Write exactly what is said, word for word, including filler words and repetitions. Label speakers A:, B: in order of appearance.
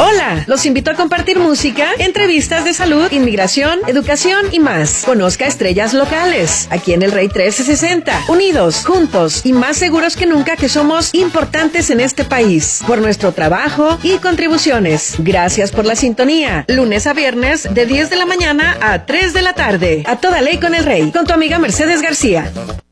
A: Hola, los invito a compartir música, entrevistas de salud, inmigración, educación y más. Conozca estrellas locales, aquí en el Rey trece sesenta. Unidos, juntos y más seguros que nunca que somos importantes en este país. Por nuestro trabajo y contribuciones. Gracias por la sintonía. Lunes a viernes de diez de la mañana a tres de la tarde. A toda ley con el Rey. Con tu amiga Mercedes García.